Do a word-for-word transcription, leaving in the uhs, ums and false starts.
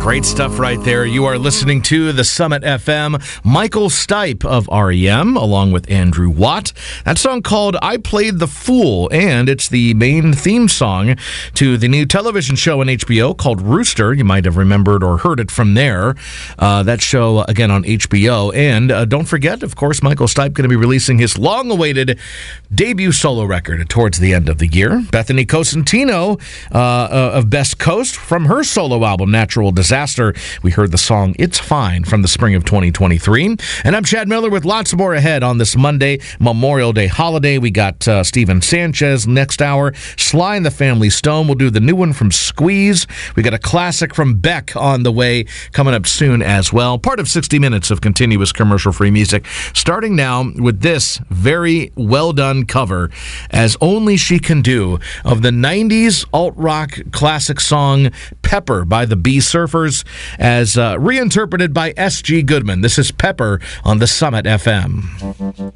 Great stuff right there. You are listening to the Summit F M. Michael Stipe of R E M, along with Andrew Watt. That song called I Played the Fool, and it's the main theme song to the new television show on H B O called Rooster. You might have remembered or heard it from there. Uh, that show, again, on H B O. And uh, don't forget, of course, Michael Stipe going to be releasing his long-awaited debut solo record towards the end of the year. Bethany Cosentino uh, uh, of Best Coast, from her solo album, Natural Disaster, we heard the song It's Fine from the spring of twenty twenty-three. And I'm Chad Miller with lots more ahead on this Monday, Memorial Day holiday. We got uh, Steven Sanchez next hour. Sly and the Family Stone will do the new one from Squeeze. We got a classic from Beck on the way coming up soon as well. Part of sixty minutes of continuous commercial-free music. Starting now with this very well-done cover, As Only She Can Do, of the nineties alt-rock classic song Pepper by the Bee Surfers, as uh, reinterpreted by S G Goodman. This is Pepper on the Summit F M.